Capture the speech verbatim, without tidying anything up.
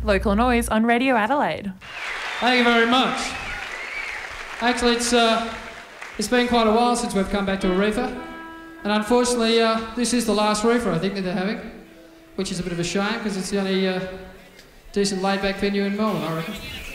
Local Noise on Radio Adelaide. Thank you very much. Actually, it's uh, it's been quite a while since we've come back to a reefer, and unfortunately, uh, this is the last reefer I think that they're having, which is a bit of a shame because it's the only uh, decent laid-back venue in Melbourne, I reckon.